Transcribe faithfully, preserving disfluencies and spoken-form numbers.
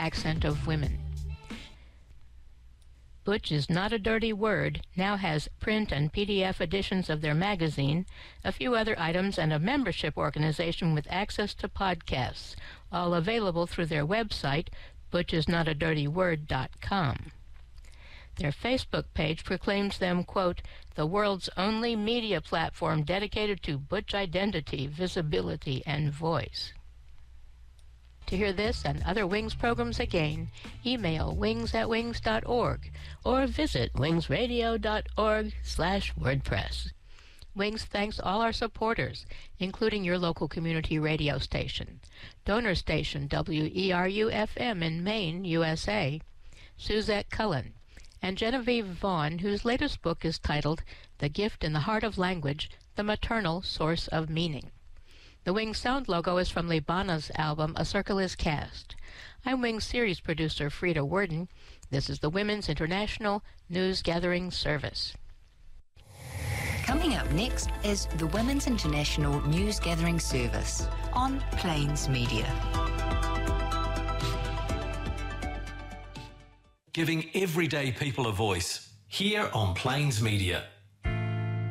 accent of women. Butch Is Not a Dirty Word now has print and P D F editions of their magazine, a few other items, and a membership organization with access to podcasts, all available through their website, butch is not a dirty word dot com. Their Facebook page proclaims them, quote, the world's only media platform dedicated to butch identity, visibility, and voice. To hear this and other Wings programs again, email wings at wings dot org or visit wings radio dot org slash WordPress. Wings thanks all our supporters, including your local community radio station, donor station W E R U F M in Maine, U S A, Suzette Cullen, and Genevieve Vaughn, whose latest book is titled The Gift in the Heart of Language, The Maternal Source of Meaning. The Wings sound logo is from Libana's album A Circle Is Cast. I'm Wings series producer Frida Worden. This is the Women's International News Gathering Service. Coming up next is the Women's International News Gathering Service on Plains Media. Giving everyday people a voice here on Plains Media.